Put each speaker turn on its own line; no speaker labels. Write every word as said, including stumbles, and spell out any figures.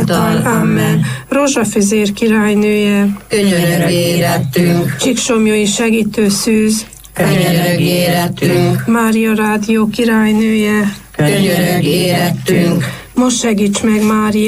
által. Amen.
Rózsafüzér királynője,
Könyörög érettünk,
Csíksomlyai segítő szűz,
könyörög érettünk,
Mária rádió királynője,
könyörög érettünk,
most segíts meg, Mária!